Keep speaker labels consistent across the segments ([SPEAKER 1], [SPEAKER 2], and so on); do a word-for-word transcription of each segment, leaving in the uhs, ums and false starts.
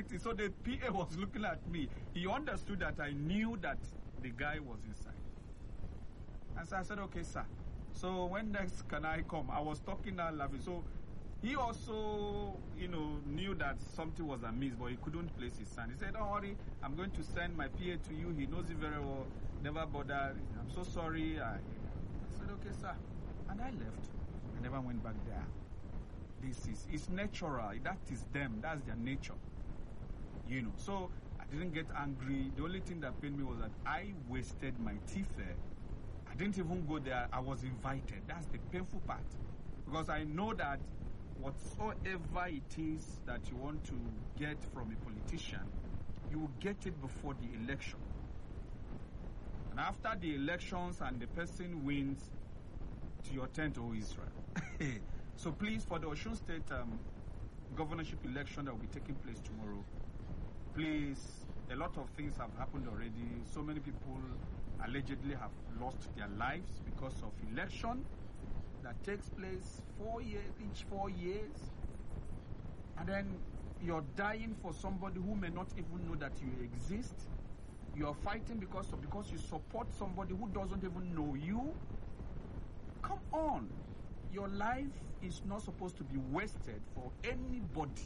[SPEAKER 1] empty. So the P A was looking at me. He understood that I knew that the guy was inside. And so I said, okay, sir. So when next can I come? I was talking and laughing. So he also, you know, knew that something was amiss, but he couldn't place his hand. He said, don't worry, I'm going to send my P A to you. He knows it very well. Never bother. I'm so sorry. I, I said, okay, sir. And I left. I never went back there. This is, it's natural. That is them. That's their nature. You know, so I didn't get angry. The only thing that pained me was that I wasted my tea fare. I didn't even go there. I was invited. That's the painful part. Because I know that whatsoever it is that you want to get from a politician, you will get it before the election. And after the elections and the person wins, to your tent, O Israel. So please, for the Osun State um, governorship election that will be taking place tomorrow, please, a lot of things have happened already. So many people allegedly have lost their lives because of election that takes place four years, each four years. And then you're dying for somebody who may not even know that you exist. You're fighting because of, because you support somebody who doesn't even know you. Come on. Your life is not supposed to be wasted for anybody.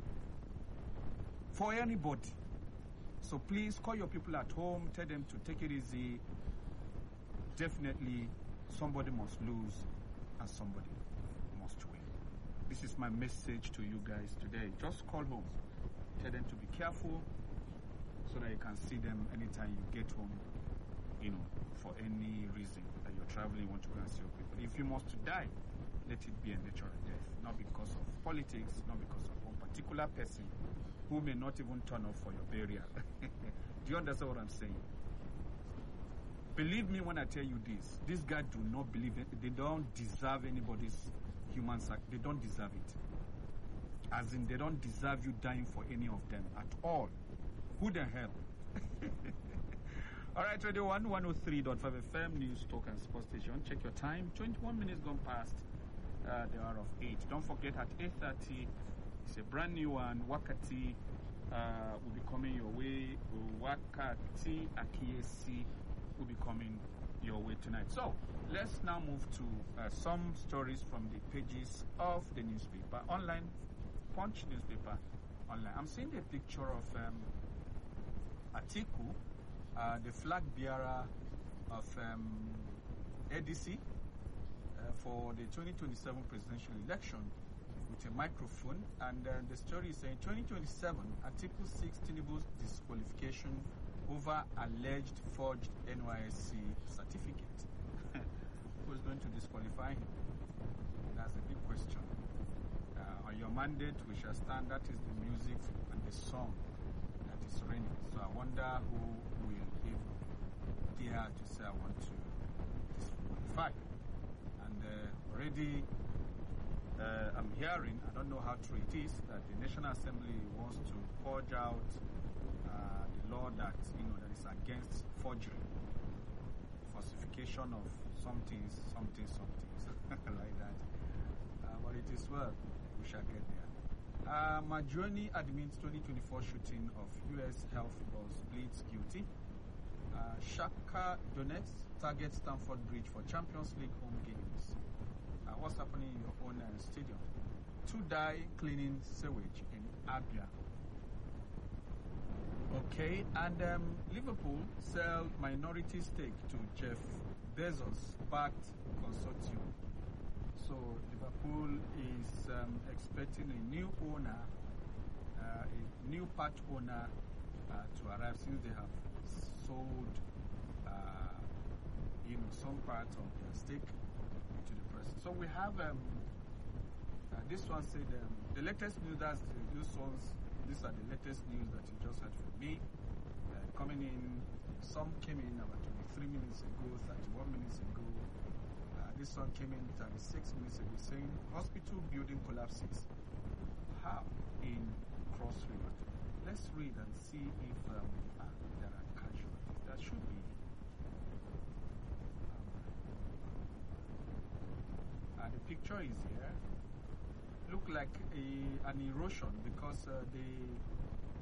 [SPEAKER 1] For anybody. So please call your people at home. Tell them to take it easy. Definitely somebody must lose and somebody must win. This is my message to you guys today. Just call home. Tell them to be careful so that you can see them anytime you get home, you know, for any reason that you're traveling, you want to go and see your people. If you must die, let it be a natural death, not because of politics, not because of one particular person who may not even turn up for your burial. Do you understand what I'm saying? Believe me when I tell you this. These guys do not believe it. They don't deserve anybody's human sacrifice. They don't deserve it. As in, they don't deserve you dying for any of them at all. Who the hell? All right, Radio one, one oh three point five F M, News, Talk and Sports Station. Check your time. twenty-one minutes gone past uh, the hour of eight. Don't forget, at eight thirty, it's a brand new one. Wakati uh, will be coming your way. Wakati Akiyesi will be coming your way tonight. So, let's now move to uh, some stories from the pages of the newspaper. Online, Punch newspaper, online. I'm seeing a picture of um, Atiku, uh, the flag bearer of um, A D C uh, for the twenty twenty-seven presidential election with a microphone. And uh, the story is saying twenty twenty-seven, Atiku seeks Tinubu's disqualification over alleged forged N Y S C certificate. Who's going to disqualify him? That's a big question. Uh, on your mandate, we shall stand. That is the music and the song that is reigning. So I wonder who will even dare to say I want to disqualify. And uh, already uh, I'm hearing, I don't know how true it is, that the National Assembly wants to purge out uh, the law that, you know, that is against forgery, falsification of some things, something, something, like that. Uh, but it is well. We shall get there. Uh, Majoni admits twenty twenty-four shooting of U S health boss pleads guilty. Uh, Shakhtar Donetsk targets Stamford Bridge for Champions League home games. Uh, what's happening in your own uh, stadium? Two die cleaning sewage in Abia. Okay, and um, Liverpool sell minority stake to Jeff Bezos-backed consortium. So Liverpool is um, expecting a new owner, uh, a new part owner uh, to arrive since they have sold, uh, you know, some part of their stake to the person. So we have um, uh, this one said um, the latest news. That's the, these ones. These are the latest news that you just heard from me. Uh, coming in, some came in about twenty-three minutes ago, thirty-one minutes ago. Uh, this one came in thirty-six minutes ago saying hospital building collapses. How? In Cross River. Let's read and see if um, uh, there are casualties. That should be. Um, uh, the picture is here. Look like a, an erosion because uh, the